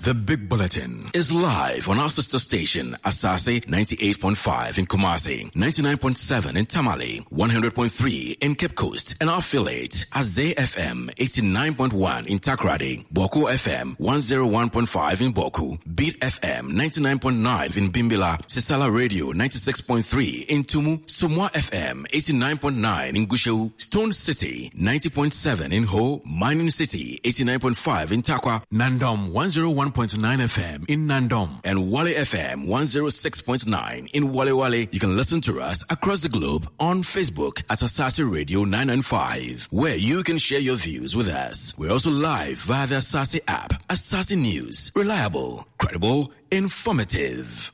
The Big Bulletin is live on our sister station, Asase 98.5 in Kumasi, 99.7 in Tamale, 100.3 in Cape Coast, and our affiliate, Azay FM 89.1 in Takrady, Boku FM 101.5 in Boku, Beat FM 99.9 in Bimbila, Sisala Radio 96.3 in Tumu, Sumwa FM 89.9 in Gushu, Stone City 90.7 in Ho, Mining City 89.5 in Takwa, Nandom 101.9 FM in Nandom, and Wale FM 106.9 in Wale Wale. You can listen to us across the globe on Facebook at Asase Radio 995, where you can share your views with us. We're also live via the Asase app. Asase News, reliable, credible, informative.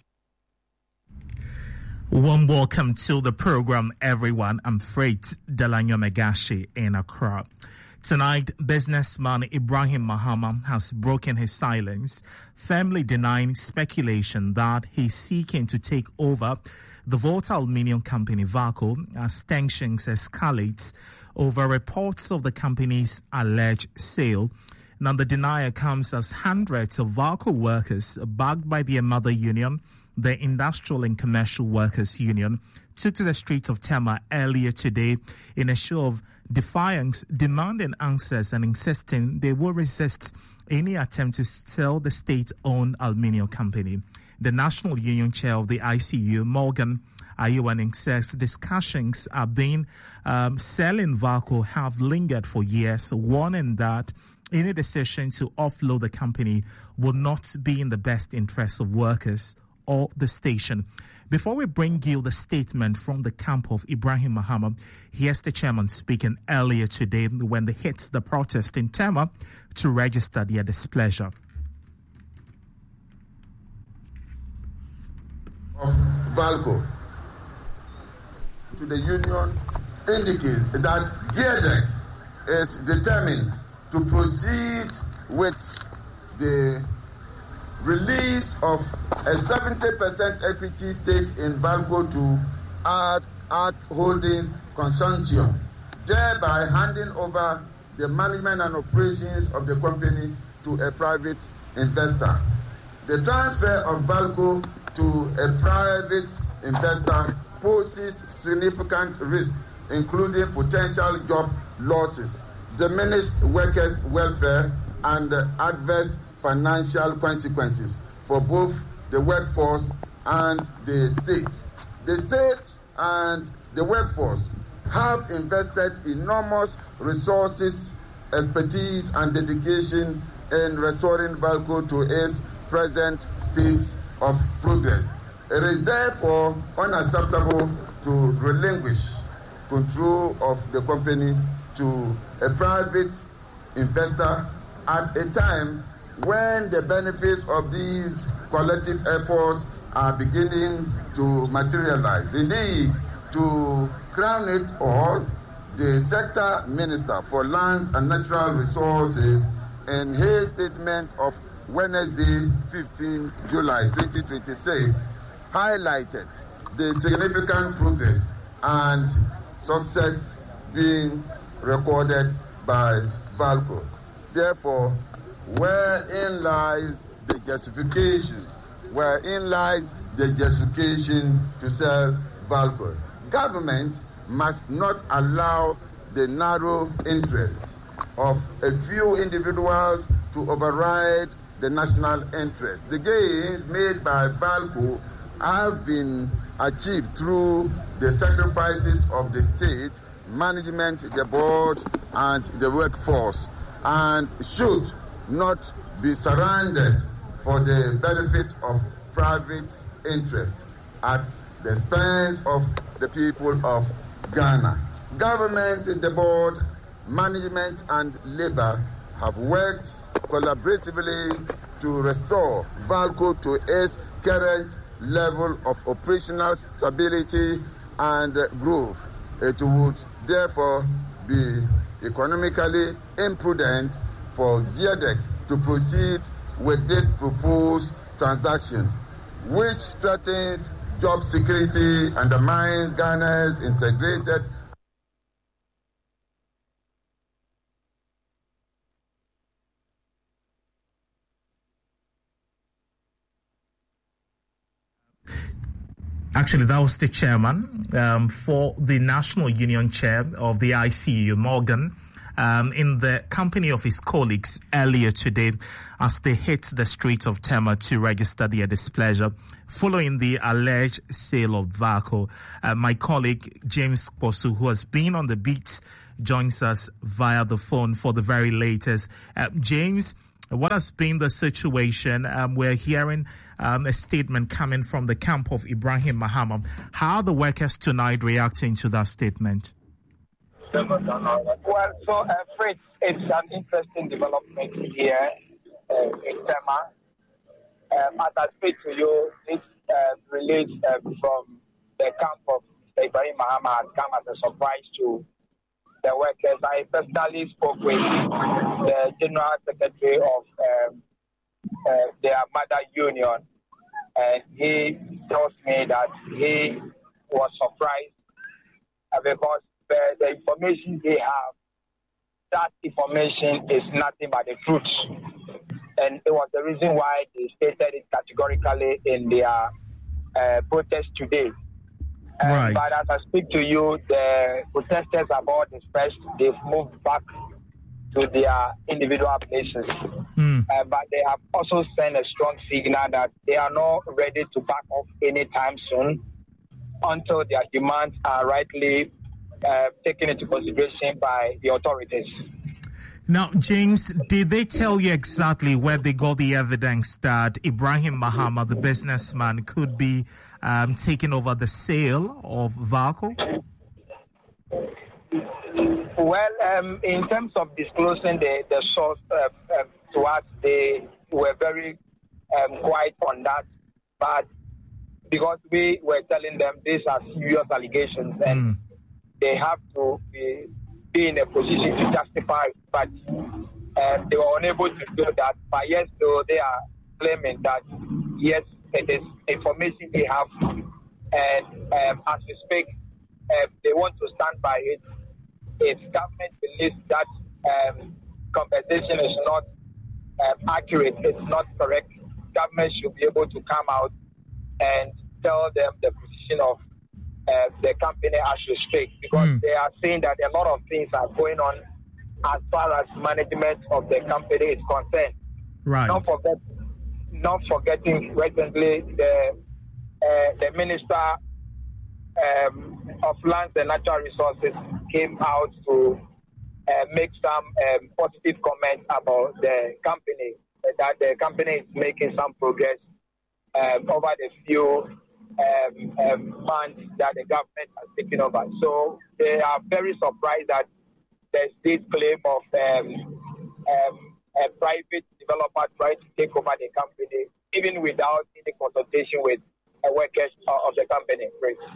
Warm welcome to the program, everyone. I'm Freight Delanyo Megashi in Accra. Tonight, businessman Ibrahim Mahama has broken his silence, firmly denying speculation that he's seeking to take over the Volta Aluminium Company, VALCO, as tensions escalate over reports of the company's alleged sale. Now, the denial comes as hundreds of VALCO workers, backed by their mother union, the Industrial and Commercial Workers Union, took to the streets of Tema earlier today in a show of defiance, demanding answers and insisting they will resist any attempt to sell the state-owned aluminium company. The National Union Chair of the ICU, Morgan Ayewaning, says discussions are being selling VALCO have lingered for years, warning that any decision to offload the company will not be in the best interest of workers or the station. Before we bring you the statement from the camp of Ibrahim Mahama, here's the chairman speaking earlier today when they hit the protest in Tema to register their displeasure. Of VALCO to the union indicates that GEADEC is determined to proceed with the release of a 70% equity stake in VALCO to Art Holdings Consortium, thereby handing over the management and operations of the company to a private investor. The transfer of VALCO to a private investor poses significant risk, including potential job losses, diminished workers' welfare, and adverse financial consequences for both the workforce and the state. The state and the workforce have invested enormous resources, expertise, and dedication in restoring VALCO to its present state of progress. It is therefore unacceptable to relinquish control of the company to a private investor at a time when the benefits of these collective efforts are beginning to materialize. Indeed, to crown it all, the Sector Minister for Lands and Natural Resources, in his statement of Wednesday, 15 July 2026, highlighted the significant progress and success being recorded by VALCO. Therefore, wherein lies the justification to sell VALCO? Government must not allow the narrow interest of a few individuals to override the national interest. The gains made by VALCO have been achieved through the sacrifices of the state, management, the board, and the workforce, and should not be surrounded for the benefit of private interests at the expense of the people of Ghana. Government, the board, management, and labor have worked collaboratively to restore VALCO to its current level of operational stability and growth. It would therefore be economically imprudent for GEADEC to proceed with this proposed transaction, which threatens job security, undermines Ghana's integrated Actually, that was the chairman for the National Union Chair of the ICU, Morgan, in the company of his colleagues earlier today as they hit the streets of Tema to register their displeasure following the alleged sale of VALCO. My colleague James Kposu, who has been on the beat, joins us via the phone for the very latest. James, what has been the situation? We're hearing a statement coming from the camp of Ibrahim Mahama. How are the workers tonight reacting to that statement? Well, so Fritz, it's an interesting development here in Tema. As I speak to you, this release from the camp of Ibrahim Mahama has come as a surprise to the workers. I personally spoke with the General Secretary of their mother union, and he tells me that he was surprised because the information they have, that information is nothing but the truth. And it was the reason why they stated it categorically in their protest today. Right. But as I speak to you, the protesters have all dispersed. They've moved back to their individual places. But they have also sent a strong signal that they are not ready to back off anytime soon until their demands are rightly taken into consideration by the authorities. Now, James, did they tell you exactly where they got the evidence that Ibrahim Mahama, the businessman, could be taking over the sale of VALCO? Well, in terms of disclosing the source to us, they were very quiet on that. But because we were telling them these are serious allegations and they have to be in a position to justify, but they were unable to do that. But yes, so they are claiming that yes, it is information they have, and as we speak, they want to stand by it. If government believes that compensation is not accurate, it's not correct, government should be able to come out and tell them the position of the company as we speak, because they are saying that a lot of things are going on as far as management of the company is concerned. Right. Not forgetting recently the Minister of Lands and Natural Resources came out to make some positive comments about the company, that the company is making some progress over the few months that the government has taken over. So they are very surprised that there's this claim of a private developer trying to take over the company, even without any consultation with workers of the company.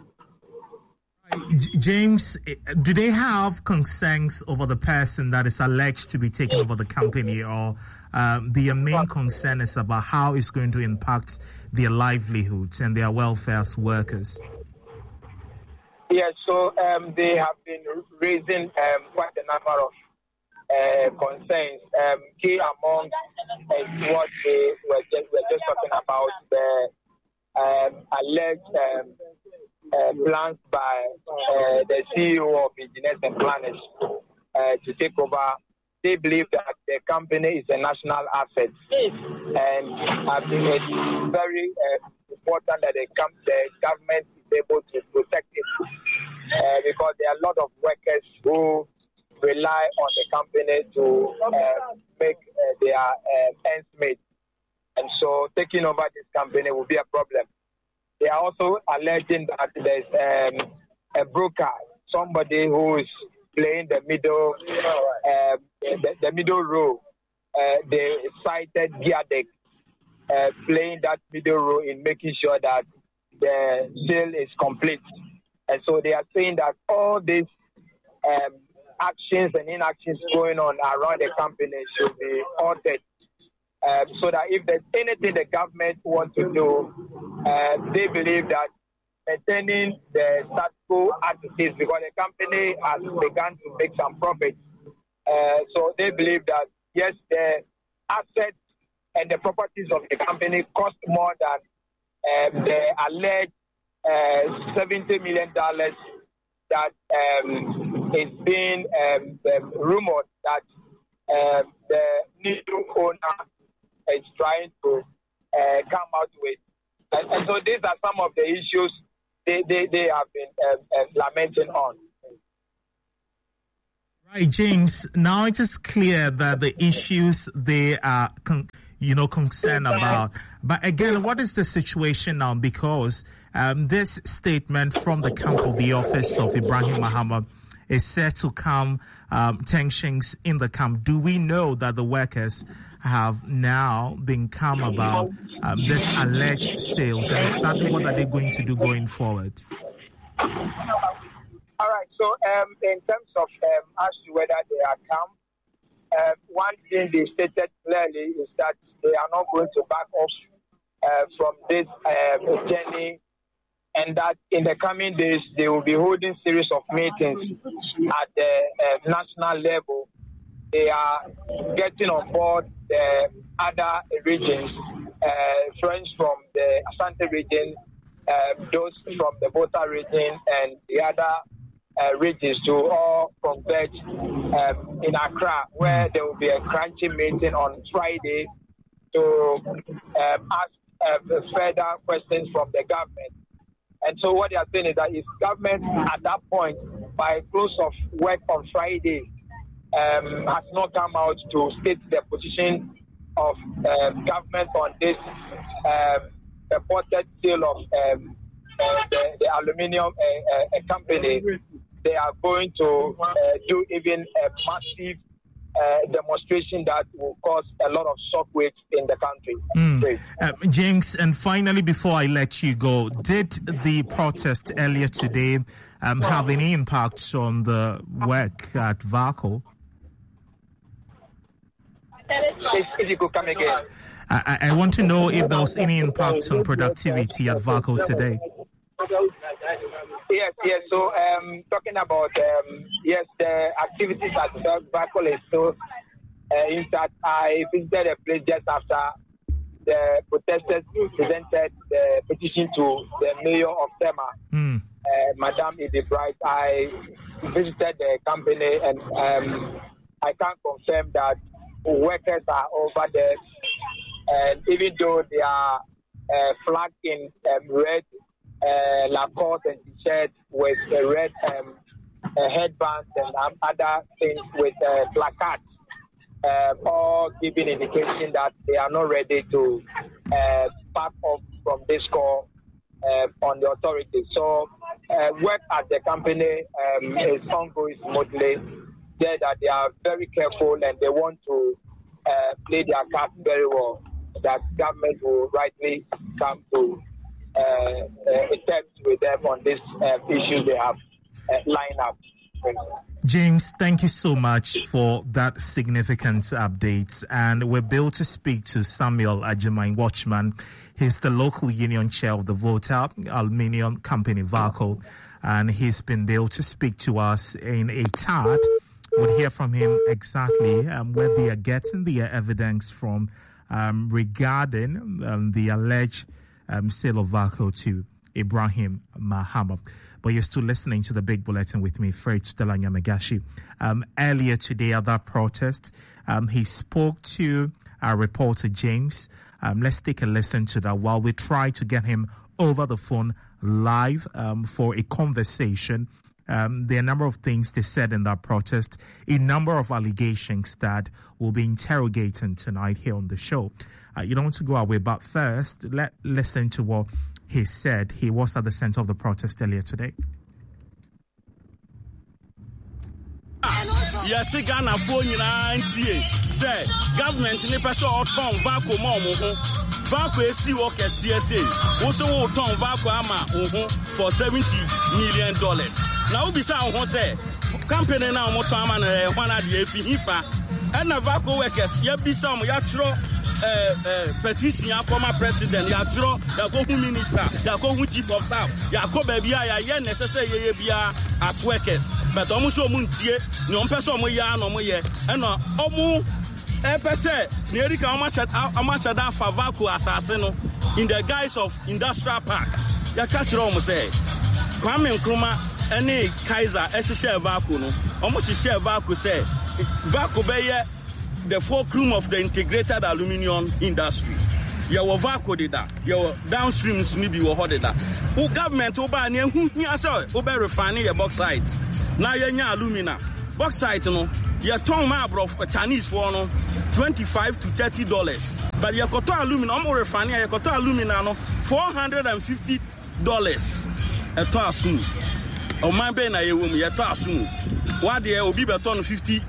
James, do they have concerns over the person that is alleged to be taking over the company, or their main concern is about how it's going to impact their livelihoods and their welfare as workers? Yes, so they have been raising quite a number of concerns. Key among what we were just talking about, the alleged plans by the CEO of Engineers and Planners to take over. They believe that the company is a national asset, and I think it's very important that the government is able to protect it, because there are a lot of workers who rely on the company to make their ends meet, and so taking over this company will be a problem. They are also alleging that there's a broker, somebody who is playing the middle, the middle role. They cited Giadec playing that middle role in making sure that the sale is complete. And so they are saying that all these actions and inactions going on around the company should be altered. So that if there's anything the government wants to do, they believe that maintaining the status quo as it is, because the company has begun to make some profit. So they believe that, yes, the assets and the properties of the company cost more than the alleged $70 million that is being rumored that the new owner is trying to come out with. And so these are some of the issues they have been lamenting on. Right, James. Now it is clear that the issues they are, concerned about. But again, what is the situation now? Because this statement from the camp of the office of Ibrahim Mahama is said to come tensions in the camp. Do we know that the workers have now been calm about this alleged sales, and exactly what are they going to do going forward? All right. So, in terms of as to whether they are calm, one thing they stated clearly is that they are not going to back off from this journey, and that in the coming days they will be holding series of meetings at the national level. They are getting on board the other regions, friends from the Asante region, those from the Volta region, and the other regions to all converge in Accra, where there will be a crunchy meeting on Friday to ask further questions from the government. And so what they are saying is that if government at that point, by close of work on Friday, has not come out to state the position of government on this reported sale of the aluminium company, they are going to do even a massive demonstration that will cause a lot of shockwaves in the country. James, and finally, before I let you go, did the protest earlier today have any impact on the work at VACO? If you could come again. I want to know if there was any impact on productivity at VACO today. Yes. So, talking about, the activities at VACO is still in fact, I visited a place just after the protesters presented the petition to the mayor of Tema, Madame Edith Bright. I visited the company, and I can confirm that workers are over there, and even though they are flagged in red Lacoste and t-shirts with red headbands and other things with placards, all giving indication that they are not ready to back off from this call on the authorities. So work at the company is ongoing smoothly. That they are very careful and they want to play their cards very well, that government will rightly come to terms with them on this issue they have lined up. James, thank you so much for that significant update. And we're able to speak to Samuel Ajimai Watchman. He's the local union chair of the Volta Aluminium Company, VACO, and he's been able to speak to us in a tad. We'll hear from him exactly where they are getting the evidence from regarding the alleged sale of VACO to Ibrahim Mahama. But you're still listening to the Big Bulletin with me, Fred Delanya Megashi. Earlier today at that protest, he spoke to our reporter, James. Let's take a listen to that while we try to get him over the phone live for a conversation. There are a number of things they said in that protest, a number of allegations that we'll be interrogating tonight here on the show. You don't want to go away, but first, let's listen to what he said. He was at the center of the protest earlier today. Yes, Ghana phone say government ni person out from VACO mo VACO esi work CSA also turn VACO ama for $70 million. Now we say who say company now mo turn ama na hwana de efi hifa and na VACO workers ya bi some ya tro petition ya former president ya tro ya go minister ya go chief of staff ya go baby ya necessary ye bia as workers but omuso muntie ni on person mo ya no mo ye and omu pese ni erika amachada fa VACO asase no in the guise of industrial park ya catch ro mo say Kwame Nkrumah any Kaiser share Vaco no almost share Vaco say Vaco be the fulcrum of the integrated aluminium industry. Your Vaco did that. Your downstreams maybe were holding that. Who government over near who over refining your bauxite. Now you're alumina. Bauxite no your tongue marble of Chinese for no $25 to $30. But your cotton aluminum or refining your cotton alumina no $450 a ton. Oh my ben I will me a ton. What the will be beton $25.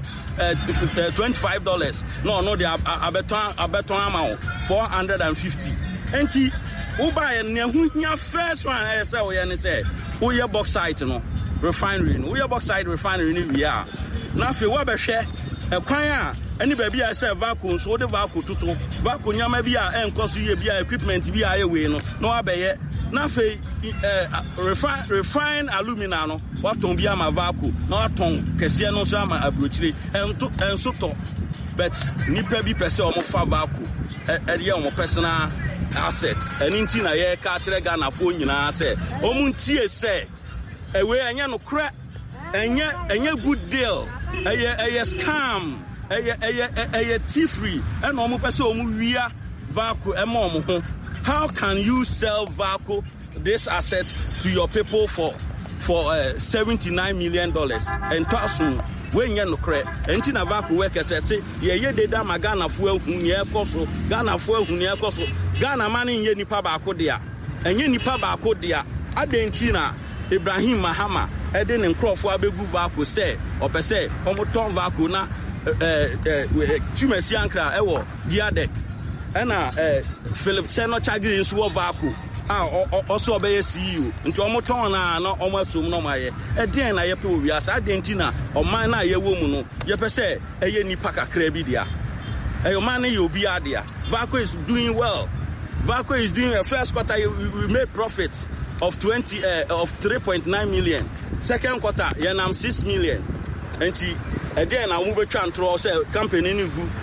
No, they are a beton amount $450. And she who buy a near first one I say, who your bauxite no refinery, who your bauxite refinery we are. Now if you want to share a choir, any baby I say vacuum, so the vacuum to vacuum maybe I cost you be equipment be away no abe now if refine alumina no what ton be my vacuum no ton kese no so ama abrochire and so to but nipa bi pese o mo fa vacuum e dey o personal asset and inti na ye ka kire Ghana fo nyina say o mu ntie say ewe anya no kra anya good deal a scam a tea-free and no person wia Vaco ho. How can you sell Vaco this asset to your people for $79 million and person when you no credit and na Vaco workers say ye de da Ghana fo hu ye koso Ghana fo hu ye koso Ghana man ye nipa ba ko dia enye nipa ba ko dia adentina Ibrahim Mahama Eden and Crawford abegu Vaco say opese omoton Vaco na Tumesi Ankra ewo Diadek ena Philip Cheno Chagiri nso Vaco also obey CEO nti omoton na omo asum no maye eden na yepe owiasa adentina oman na ye wo mu no yepe se eye nipa kakra bi dia man na ye obi adia Vaco is doing well. Vaco is doing a first quarter we made profits of 3.9 million. Second quarter, yenam 6 million. And again, I move to control say company ni good.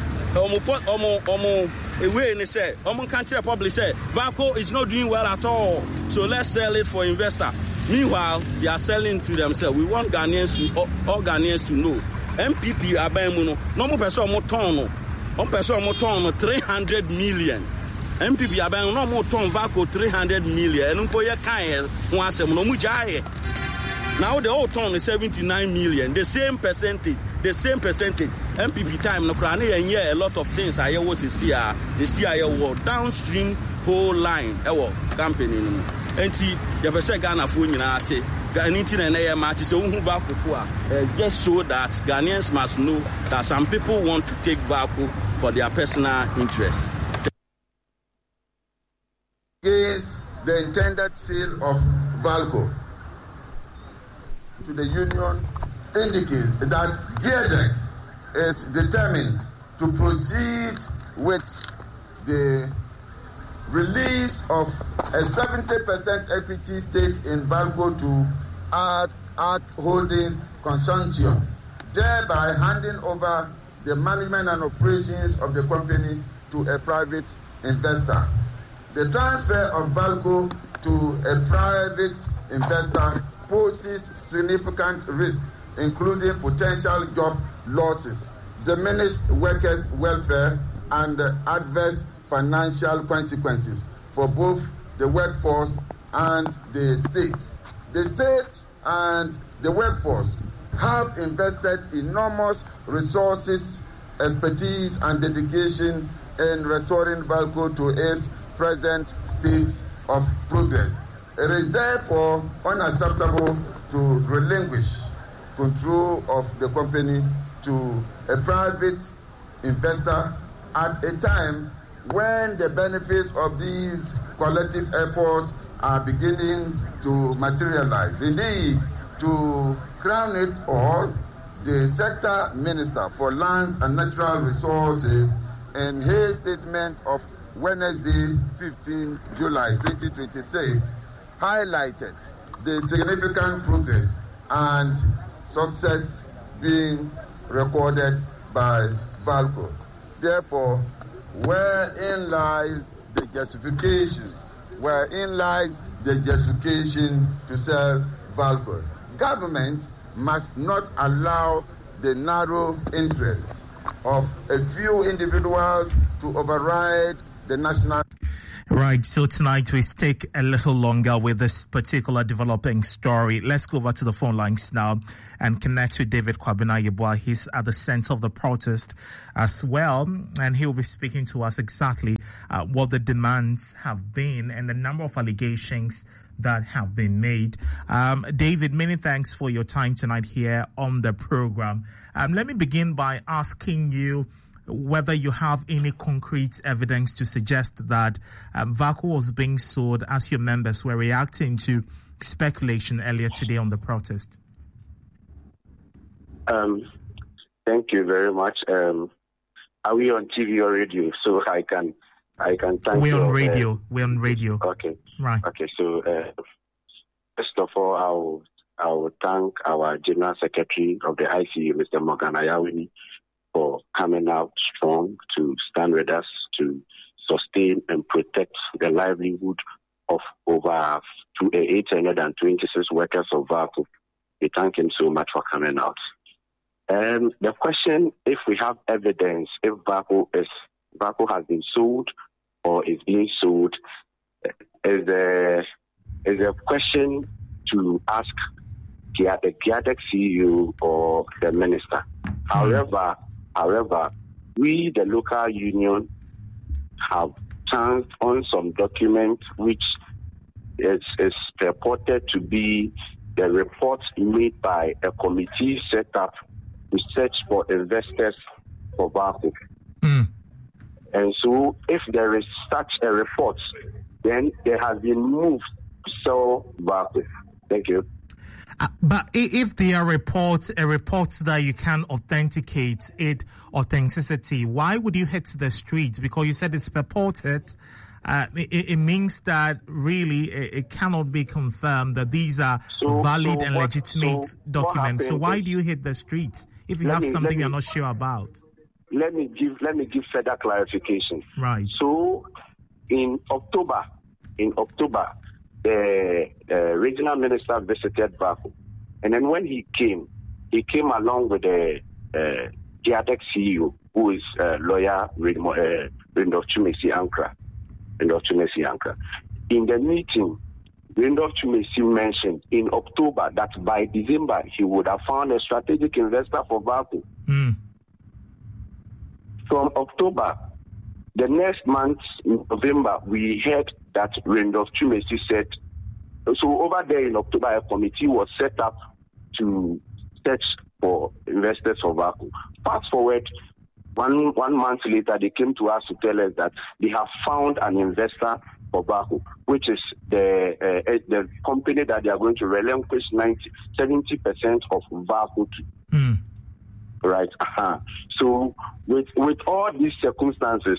Away and say, country public say, Vaco is not doing well at all. So let's sell it for investor. Meanwhile, they are selling to themselves. We want Ghanaians to all Ghanaians to know. MPP abamuno. No more person more ton. One person more ton 300 million. MPP abamuno no more ton Vaco 300 million. And umpoye kanye once no mujaye. Now the whole town is 79 million. The same percentage. MPP time no krane a lot of things I hear what is here. The CIO downstream whole line our company no. Enti you be say Ghana fo nyina ate. Anything na e match so hu Vaco just so that Ghanaians must know that some people want to take Vaco for their personal interest. Against the intended sale of Vaco to the union indicates that GEDEC is determined to proceed with the release of a 70% equity stake in Vaco to Art Holding Consortium, thereby handing over the management and operations of the company to a private investor. The transfer of Vaco to a private investor poses significant risk, including potential job losses, diminished workers' welfare, and adverse financial consequences for both the workforce and the state. The state and the workforce have invested enormous resources, expertise, and dedication in restoring Vaco to its present state of progress. It is therefore unacceptable to relinquish control of the company to a private investor at a time when the benefits of these collective efforts are beginning to materialize. Indeed, to crown it all, the Sector Minister for Lands and Natural Resources, in his statement of Wednesday, 15 July 2026, highlighted the significant progress and success being recorded by Vaco. Therefore, wherein lies the justification, wherein lies the justification to sell Valco. Government must not allow the narrow interest of a few individuals to override the national. Right, so tonight we stick a little longer with this particular developing story. Let's go over to the phone lines now and connect with David Kwabena Yeboah. He's at the center of the protest as well, and he'll be speaking to us exactly what the demands have been and the number of allegations that have been made. David, many thanks for your time tonight here on the program. Let me begin by asking you whether you have any concrete evidence to suggest that Valco was being sold as your members were reacting to speculation earlier today on the protest. Thank you very much. Are we on TV or radio? So I can thank you. We're on radio. We're on radio. Okay. Right. Okay. So first of all, I will thank our General Secretary of the ICU, Mr. Morgan Ayawini, for coming out strong to stand with us to sustain and protect the livelihood of over 826 workers of Valco. We thank him so much for coming out. The question, if we have evidence, if Valco has been sold or is being sold, is a question to ask the GIADEC CEO or the minister. However, we, the local union, have chanced on some document which is purported to be the report made by a committee set up to search for investors for Valco. And so, if there is such a report, then there has been moved to sell Valco. Thank you. But if there are reports that you can authenticate its authenticity, why would you hit the streets? Because you said it's purported. It means that really it cannot be confirmed that these are valid and legitimate documents. So why do you hit the streets if you have something you're not sure about? Let me give further clarification. Right. So in October, the regional minister visited Valco, and then when he came along with the GIADEC CEO, who is lawyer Randolph Chumesi Ankra. In the meeting, Randolph Chumesi mentioned in October that by December he would have found a strategic investor for Valco. From October, the next month, in November, we heard that Randolph Chumesi said, so over there in October, a committee was set up to search for investors for Valco. Fast forward, one month later, they came to us to tell us that they have found an investor for Valco, which is the company that they are going to relinquish 70% of Valco to. Right. So with all these circumstances,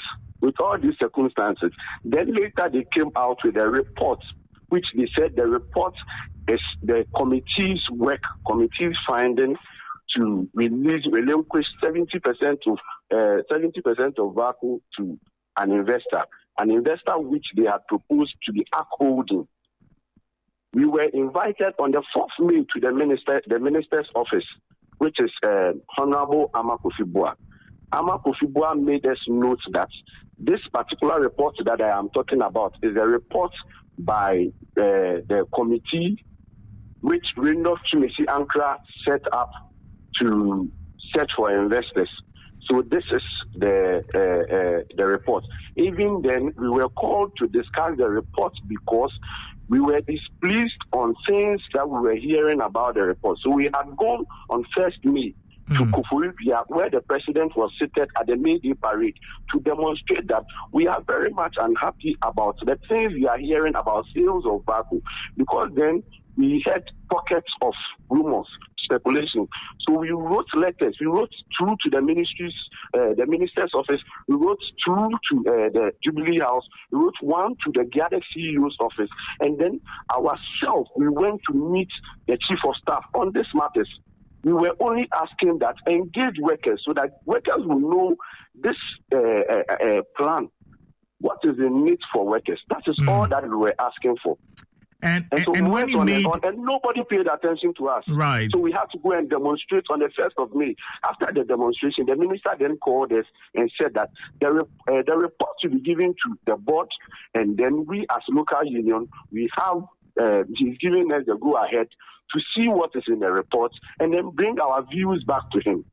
then later they came out with a report, which they said the report is the committee's finding to relinquish 70% of Valco to an investor which they had proposed to be Ark Holding. We were invited on the 4th May to the minister's office, which is Honorable Ama Kofi Boah. Ama Kofi Boah made us note that this particular report that I am talking about is a report by the committee which Randolph Chumesi Ankra set up to search for investors. So this is the report. Even then, we were called to discuss the report because we were displeased on things that we were hearing about the report. So we had gone on 1st May to Kufuripia, where the president was seated at the May Day parade, to demonstrate that we are very much unhappy about the things we are hearing about sales of Valco, because then we had pockets of rumors, speculation. So we wrote letters. We wrote through to the minister's office. We wrote through to the Jubilee House. We wrote one to the GIADEC CEO's office. And then ourselves, we went to meet the chief of staff on these matters. We were only asking that engage workers so that workers will know this plan. What is the need for workers? That is all that we were asking for. And so when went he on made... and nobody paid attention to us. Right. So we had to go and demonstrate on the 1st of May. After the demonstration, the minister then called us and said that the report will be given to the board, and then we as local union, we have, he's giving us the go-ahead to see what is in the report and then bring our views back to him.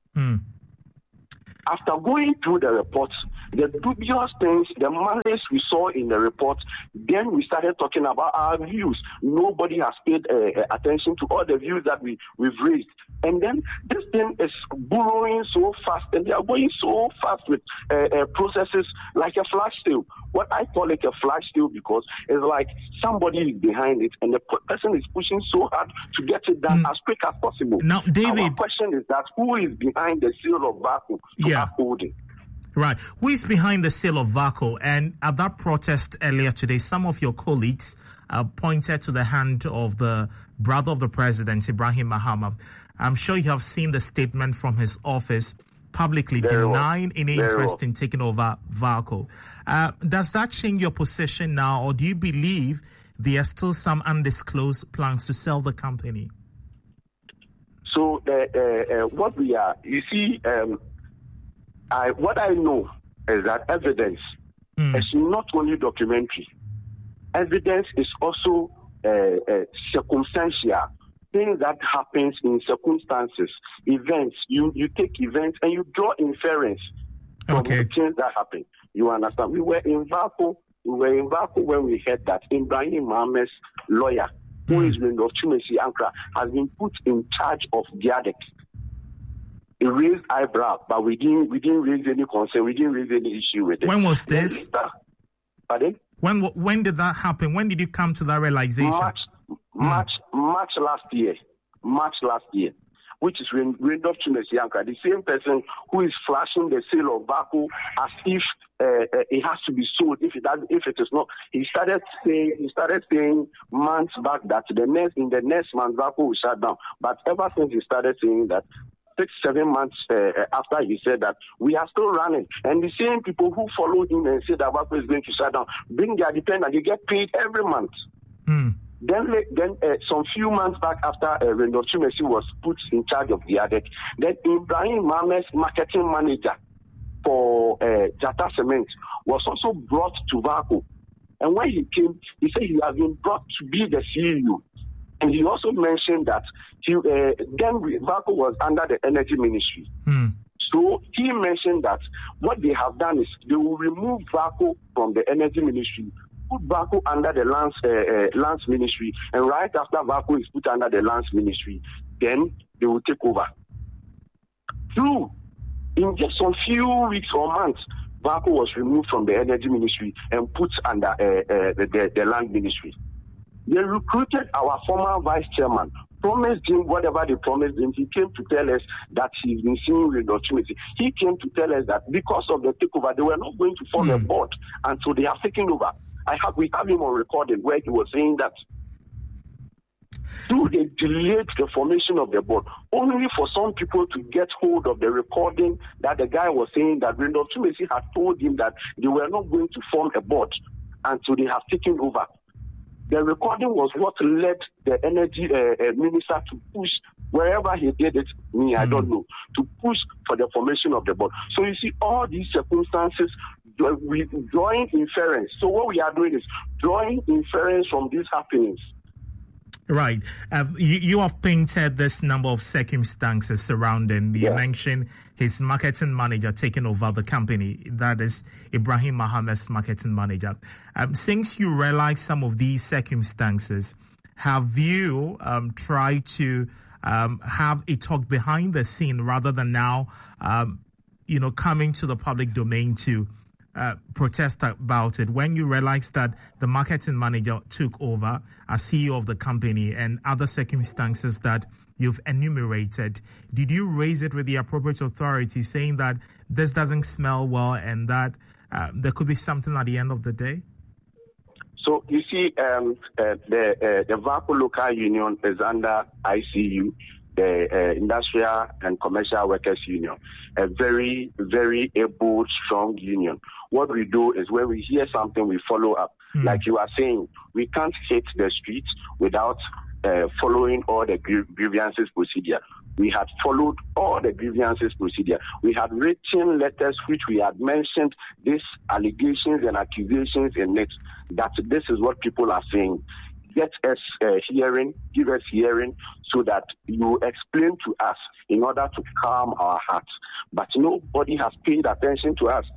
After going through the reports, the dubious things, the malice we saw in the report, then we started talking about our views. Nobody has paid attention to all the views that we've raised. And then this thing is burrowing so fast, and they are going so fast with processes like a flash sale. What I call it a flash sale because it's like somebody is behind it, and the person is pushing so hard to get it done as quick as possible. Now, David, our question is that who is behind the sale of VACO to upholding? Right. Who is behind the sale of VACO? And at that protest earlier today, some of your colleagues pointed to the hand of the brother of the president, Ibrahim Mahama. I'm sure you have seen the statement from his office publicly denying any interest in taking over VACO. Does that change your position now, or do you believe there are still some undisclosed plans to sell the company? So what we are, you see, what I know is that evidence is not only documentary. Evidence is also circumstantial. Things that happens in circumstances, events. You take events and you draw inference from the things that happen. You understand? We were in VACO when we heard that Ibrahim Mahama's lawyer, who is of Chumesi Ankara, has been put in charge of GIADEC. He raised eyebrow, but we didn't raise any concern. We didn't raise any issue with it. When was this? Pardon? When did that happen? When did you come to that realization? March last year, which is when Randolph Chumesi Ankara, the same person who is flashing the sale of VACO as if it has to be sold. If it is not, he started saying months back that in the next month VACO will shut down. But ever since he started saying that, 6-7 months after he said that, we are still running. And the same people who follow him and say that VACO is going to shut down, bring their dependent, they get paid every month. Then some few months back after Randolph Chumesi was put in charge of GIADEC, then Ibrahim Mahama's marketing manager for Jata Cement was also brought to VACO. And when he came, he said he has been brought to be the CEO. And he also mentioned that then VACO was under the Energy Ministry. So he mentioned that what they have done is they will remove VACO from the Energy Ministry, put VACO under the Lands Ministry, and right after VACO is put under the Lands Ministry, then they will take over. True. In just some few weeks or months, VACO was removed from the Energy Ministry and put under the Land Ministry. They recruited our former vice chairman, promised him whatever they promised him. He came to tell us that he's been seeing with opportunity. He came to tell us that because of the takeover, they were not going to form a board until they have taken over. We have him on recording where he was saying that. So they delayed the formation of the board, only for some people to get hold of the recording that the guy was saying that Randolph Chumesi had told him that they were not going to form a board until they have taken over. The recording was what led the energy minister to push wherever he did it. I don't know, to push for the formation of the board. So you see, all these circumstances, we drawing inference. So what we are doing is drawing inference from these happenings. Right. You have painted this number of circumstances surrounding. You mentioned his marketing manager taking over the company. That is Ibrahim Mahama's marketing manager. Since you realize some of these circumstances, have you tried to have a talk behind the scene rather than now, coming to the public domain to protest about it? When you realized that the marketing manager took over as CEO of the company and other circumstances that you've enumerated, did you raise it with the appropriate authority saying that this doesn't smell well and that there could be something at the end of the day? So you see, the VACO local union is under ICU, the Industrial and Commercial Workers Union, a very, very able, strong union. What we do is when we hear something, we follow up. Like you are saying, we can't hit the streets without following all the grievances procedure. We had followed all the grievances procedure. We had written letters which we had mentioned these allegations and accusations in it, that this is what people are saying. Get us hearing, give us hearing, so that you explain to us in order to calm our hearts. But nobody has paid attention to us.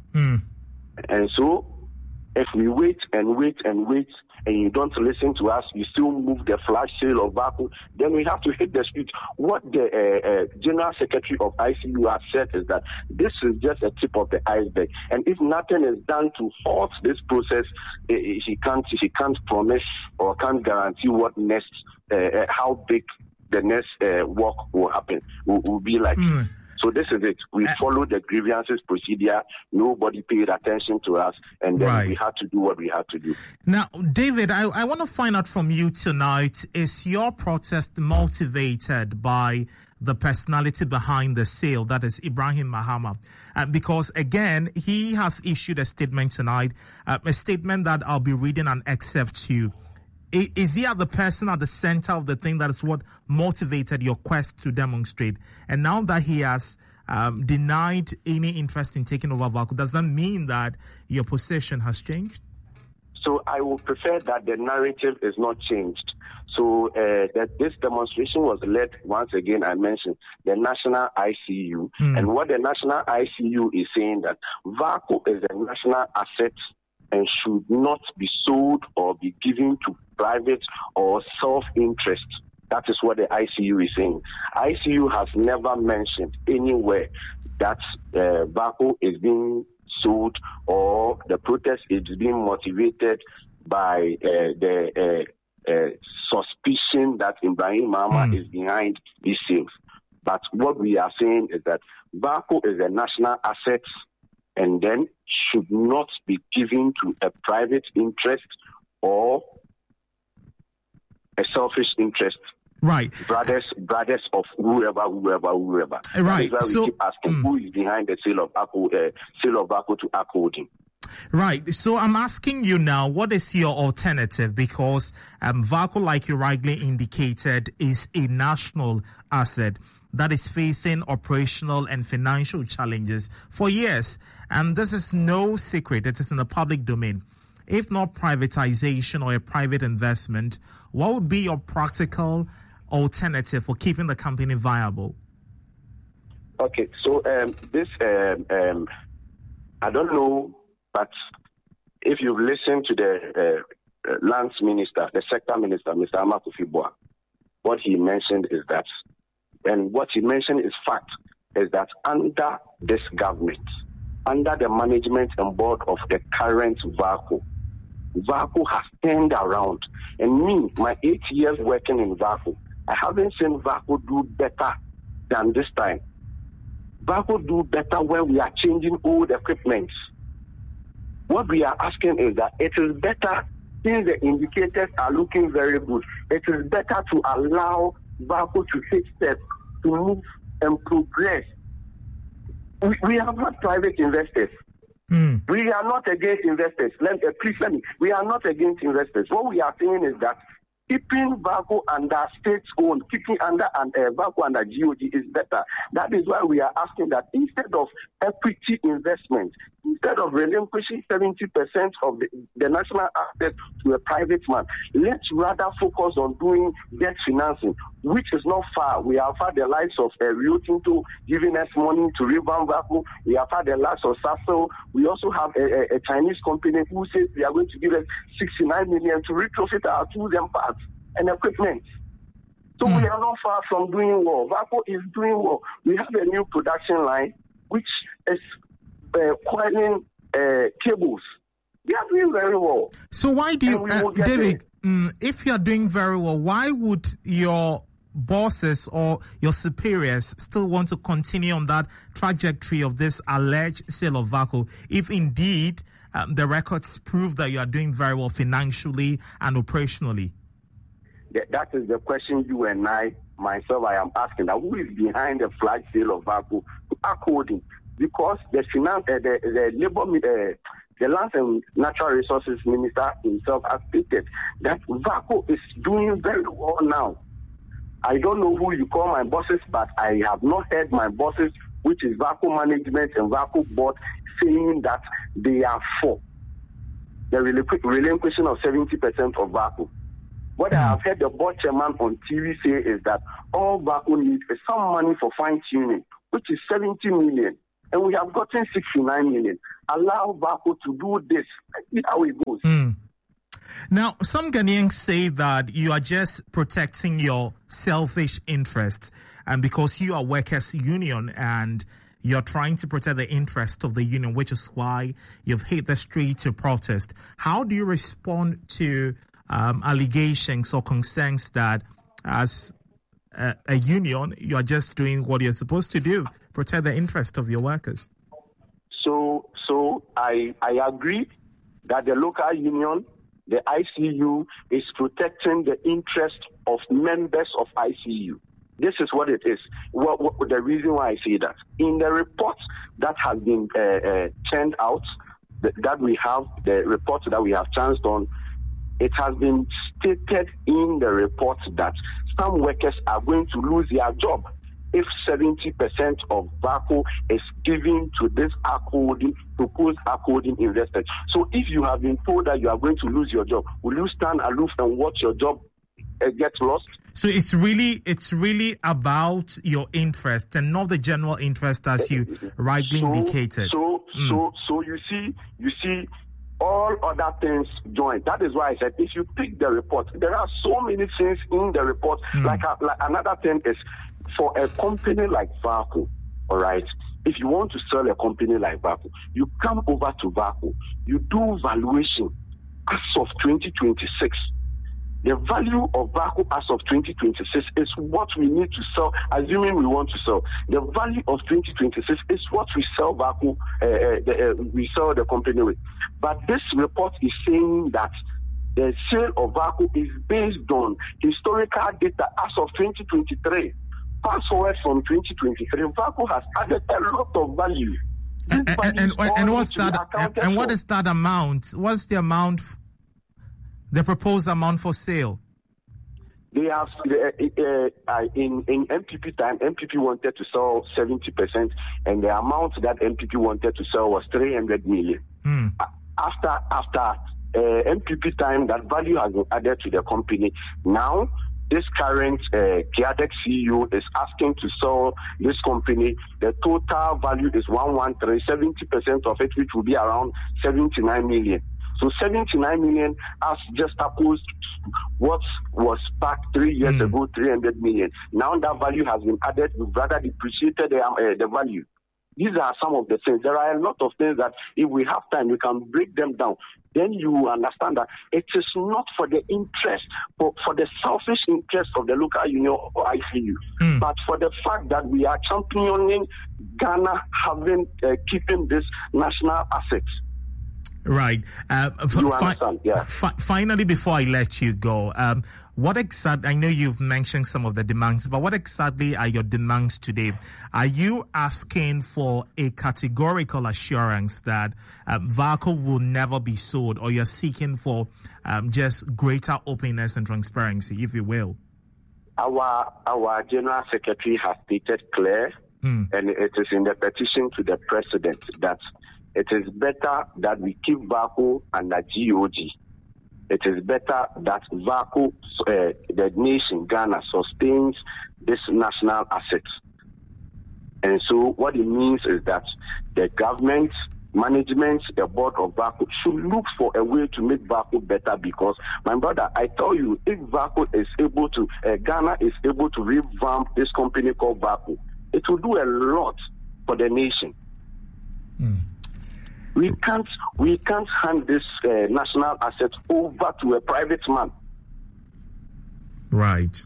And so, if we wait and wait and wait, and you don't listen to us, you still move the flash sale of VACO, then we have to hit the street. What the General Secretary of ICU has said is that this is just a tip of the iceberg. And if nothing is done to halt this process, he can't promise or can't guarantee what next, how big the next work will happen, will be like. So this is it. We followed the grievances procedure. Nobody paid attention to us, and then we had to do what we had to do. Now, David, I want to find out from you tonight, is your protest motivated by the personality behind the sale, that is Ibrahim Mahama? Because, again, he has issued a statement tonight, a statement that I'll be reading an excerpt to you. Is he the person at the center of the thing that is what motivated your quest to demonstrate? And now that he has denied any interest in taking over VACO, does that mean that your position has changed? So I would prefer that the narrative is not changed. So that this demonstration was led, once again, I mentioned, the National ICU. And what the National ICU is saying, that VACO is a national asset and should not be sold or be given to private or self-interest. That is what the ICU is saying. ICU has never mentioned anywhere that VACO is being sold or the protest is being motivated by the suspicion that Ibrahim Mahama is behind these sales. But what we are saying is that VACO is a national asset and then should not be given to a private interest or a selfish interest. Right. Brothers of whoever. Right. That is why we keep asking who is behind the sale of VACO to ACO Holding. Right. So I'm asking you now, what is your alternative? Because VACO, like you rightly indicated, is a national asset that is facing operational and financial challenges for years. And this is no secret. It is in the public domain. If not privatization or a private investment, what would be your practical alternative for keeping the company viable? Okay, so this, I don't know, but if you've listened to the lands minister, the sector minister, Mr. Ama Kofi Boah, what he mentioned is that, and what he mentioned is fact, is that under this government, under the management and board of the current VACO has turned around. And me, my 8 years working in VACO, I haven't seen VACO do better than this time. VACO do better when we are changing old equipment. What we are asking is that it is better, since the indicators are looking very good, it is better to allow VACO to take steps to move and progress. We have not private investors. We are not against investors. Please let me. We are not against investors. What we are saying is that keeping VACO under state-owned, keeping under VACO under GOG is better. That is why we are asking that instead of equity investment, instead of relinquishing 70% of the national asset to a private man, let's rather focus on doing debt financing, which is not far. We have had the likes of Rio Tinto giving us money to revamp VACO. We have had the likes of Sasol. We also have a Chinese company who says they are going to give us 69 million to retrofit our tools and parts and equipment. So we are not far from doing well. VACO is doing well. We have a new production line which is coiling cables. They are doing very well. So why do you, David, if you are doing very well, why would your bosses or your superiors still want to continue on that trajectory of this alleged sale of VACO if indeed the records prove that you are doing very well financially and operationally? That is the question you and I myself, I am asking that who is behind the flag sale of VACO to According, because the Lands and Natural Resources Minister himself has stated that VACO is doing very well now. I don't know who you call my bosses, but I have not heard my bosses, which is VACO management and VACO board, saying that they are for the relinquishing of 70% of VACO. What I have heard the board chairman on TV say is that all VACO needs is some money for fine-tuning, which is 70 million. And we have gotten 69 million. Allow VACO to do this. See how it goes. Now, some Ghanaians say that you are just protecting your selfish interests, and because you are workers' union and you're trying to protect the interest of the union, which is why you've hit the street to protest. How do you respond to allegations or concerns that as a union, you are just doing what you're supposed to do, protect the interest of your workers? So I agree that the local union, the ICU, is protecting the interest of members of ICU. This is what it is. The reason why I say that. In the report that has been churned out, that we have, the report that we have chanced on, it has been stated in the report that some workers are going to lose their job if 70% of VACO is given to this proposed According investors. So if you have been told that you are going to lose your job, will you stand aloof and watch your job get lost? So it's really about your interest and not the general interest, as you rightly indicated. So you see, all other things join. That is why I said, if you pick the report, there are so many things in the report. Like another thing is, for a company like VACO, all right, if you want to sell a company like VACO, you come over to VACO, you do valuation as of 2026. The value of VACO as of 2026 is what we need to sell, assuming we want to sell. The value of 2026 is what we sell VACO, we sell the company with. But this report is saying that the sale of VACO is based on historical data as of 2023. Fast forward from 2023, VACO has added a lot of value. And what's that? And what is that amount? What's the amount? The proposed amount for sale? They have in MPP time. MPP wanted to sell 70%, and the amount that MPP wanted to sell was 300 million. After MPP time, that value has been added to the company. Now, this current Kiadex CEO is asking to sell this company. The total value is 113. 70% of it, which will be around 79 million. So 79 million as just opposed to what was back 3 years ago, 300 million. Now that value has been added, we've rather depreciated the value. These are some of the things. There are a lot of things that if we have time, we can break them down. Then you understand that it is not for the interest, for the selfish interest of the local union or ICU, but for the fact that we are championing Ghana keeping this national assets. Right. You understand? Yeah. Finally, before I let you go, what exactly, I know you've mentioned some of the demands, but what exactly are your demands today? Are you asking for a categorical assurance that VACO will never be sold, or you're seeking for just greater openness and transparency, if you will? Our General Secretary has stated clear, and it is in the petition to the President, that it is better that we keep VACO under GOG. It is better that VACO, the nation, Ghana, sustains this national asset. And so what it means is that the government, management, the board of VACO should look for a way to make VACO better, because, my brother, I tell you, if VACO is able to, Ghana is able to revamp this company called VACO, it will do a lot for the nation. We can't hand this national asset over to a private man. Right.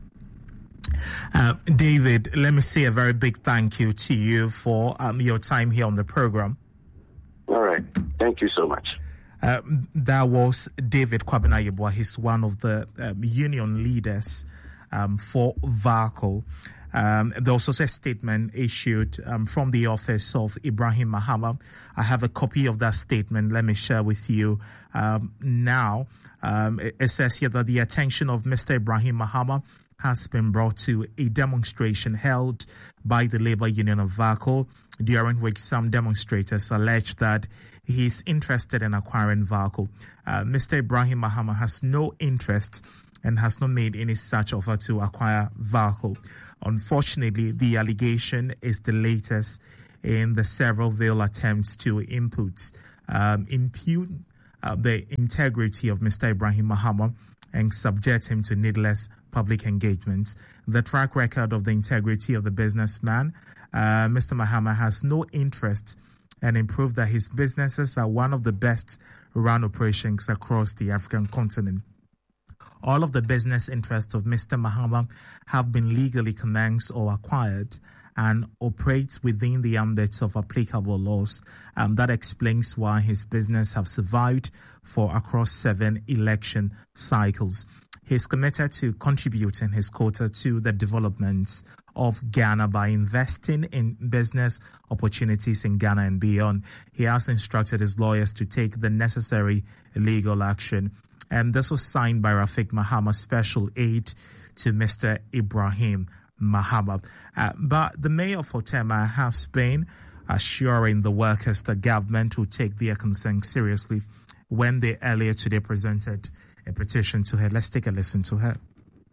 David, let me say a very big thank you to you for your time here on the program. All right. Thank you so much. That was David Kwabena Yeboah. He's one of the union leaders for VACO. There was also a statement issued from the office of Ibrahim Mahama. I have a copy of that statement. Let me share with you now. It says here that the attention of Mr. Ibrahim Mahama has been brought to a demonstration held by the Labour Union of VACO, during which some demonstrators alleged that he is interested in acquiring VACO. Mr. Ibrahim Mahama has no interest and has not made any such offer to acquire VACO. Unfortunately, the allegation is the latest in the several veiled attempts to impugn the integrity of Mr. Ibrahim Mahama and subject him to needless public engagements. The track record of the integrity of the businessman, Mr. Mahama, has no interest and improved that his businesses are one of the best run operations across the African continent. All of the business interests of Mr. Mahama have been legally commenced or acquired and operates within the ambit of applicable laws. That explains why his business have survived for across 7 election cycles. He's committed to contributing his quota to the developments of Ghana by investing in business opportunities in Ghana and beyond. He has instructed his lawyers to take the necessary legal action. And this was signed by Rafik Mahama, special aide to Mr. Ibrahim Mahama. But the mayor of Otema has been assuring the workers that government will take their concerns seriously when they earlier today presented a petition to her. Let's take a listen to her.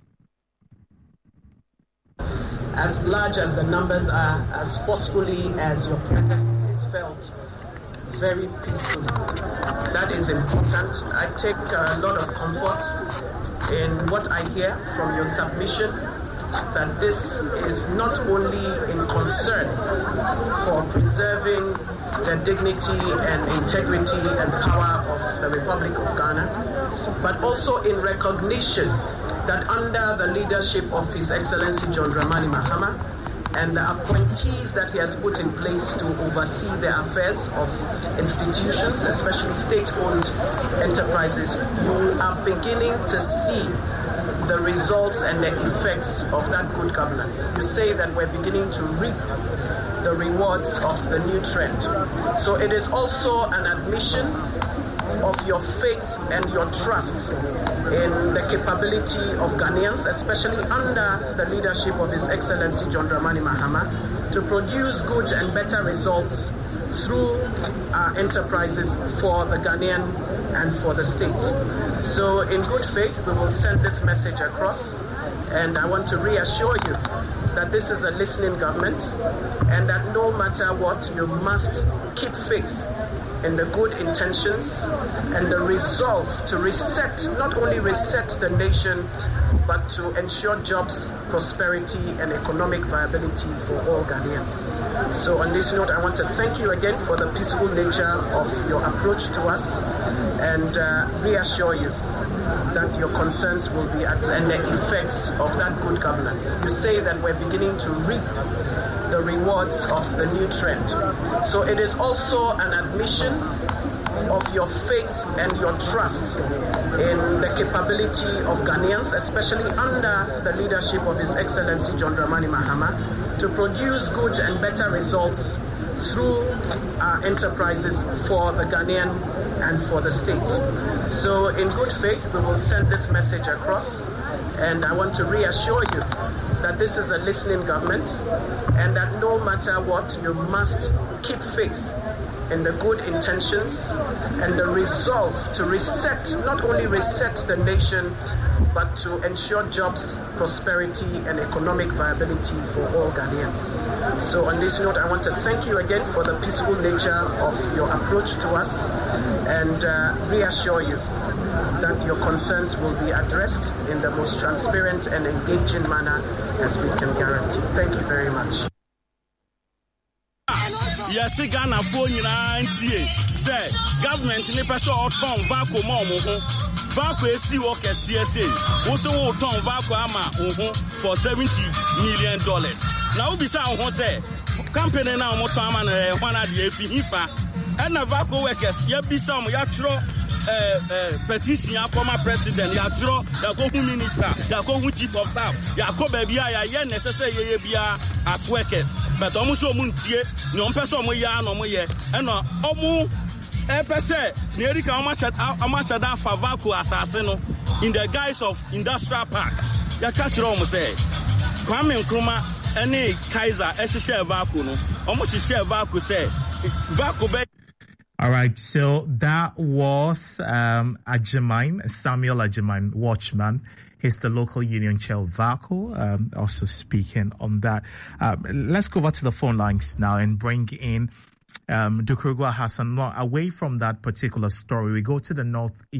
As large as the numbers are, as forcefully as your presence is felt, very peacefully. That is important. I take a lot of comfort in what I hear from your submission, that this is not only in concern for preserving the dignity and integrity and power of the Republic of Ghana, but also in recognition that under the leadership of His Excellency John Dramani Mahama and the appointees that he has put in place to oversee the affairs of institutions, especially state-owned enterprises, you are beginning to see the results and the effects of that good governance. You say that we're beginning to reap the rewards of the new trend. So it is also an admission of your faith and your trust in the capability of Ghanaians, especially under the leadership of His Excellency John Dramani Mahama, to produce good and better results through our enterprises for the Ghanaian and for the state. So in good faith, we will send this message across, and I want to reassure you that this is a listening government and that no matter what, you must keep faith in the good intentions and the resolve to reset, not only reset the nation, but to ensure jobs, prosperity, and economic viability for all Ghanaians. So on this note, I want to thank you again for the peaceful nature of your approach to us and reassure you that your concerns will be at and the effects of that good governance. You say that we're beginning to reap the rewards of the new trend. So it is also an admission of your faith and your trust in the capability of Ghanaians, especially under the leadership of His Excellency John Dramani Mahama, to produce good and better results through our enterprises for the Ghanaian and for the state. So in good faith, we will send this message across, and I want to reassure you that this is a listening government and that no matter what, you must keep faith in the good intentions and the resolve to reset, not only reset the nation, but to ensure jobs, prosperity, and economic viability for all Ghanaians. So on this note, I want to thank you again for the peaceful nature of your approach to us and reassure you that your concerns will be addressed in the most transparent and engaging manner as we can guarantee. Thank you very much. Yes, Ghana for say government in the person of VACO VACO is work at CSA. Also, VACO for $70 million. Now, beside say company now more time and one at the FIFA and the VACO workers, yet be some yatro petition former president ya draw ya go hu minister ya go hu chief of staff ya ko ba bia ya necessary ye bia as workers but omo so omo ntie ni omo pese omo ya na omo ye e no omo pese na erika omo chada favako asase no in the guise of industrial park ya catch omo say Kwame Nkrumah any Kaiser share Vako no almost share Vako say Vako be. All right, so that was Ajimine, Samuel Ajimine, watchman. He's the local union chair of Vako, also speaking on that. Let's go over to the phone lines now and bring in Dukurugwa Hassan. Away from that particular story, we go to the north.